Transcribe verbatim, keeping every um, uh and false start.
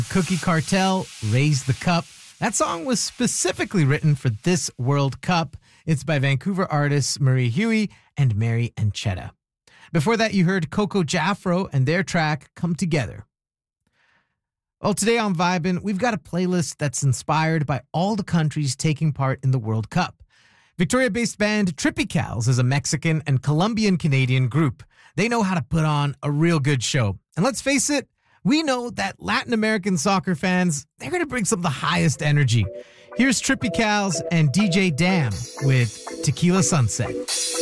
Cookie Cartel, Raise the Cup. That song was specifically written for this World Cup. It's by Vancouver artists Marie Huey and Mary Anchetta. Before that, you heard Coco Jaffro and their track, Come Together. Well, today on Vibin', we've got a playlist that's inspired by all the countries taking part in the World Cup. Victoria-based band Tropicals is a Mexican and Colombian-Canadian group. They know how to put on a real good show. And let's face it, we know that Latin American soccer fans, they're going to bring some of the highest energy. Here's Tropicals and D J Dam with Tequila Sunset.